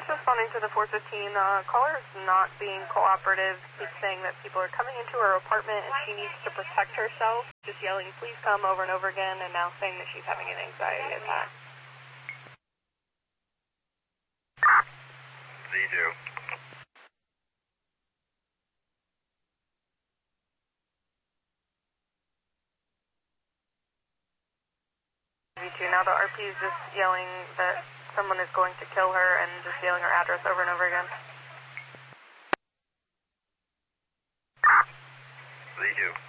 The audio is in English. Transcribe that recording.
responding to the 415. Caller is not being cooperative. He's saying that people are coming into her apartment and she needs to protect herself. Just yelling, please come, over and over again, and now saying that she's having an anxiety attack. Z2. Z2. Now the RP is just yelling that someone is going to kill her and just yelling her address over and over again. Z2.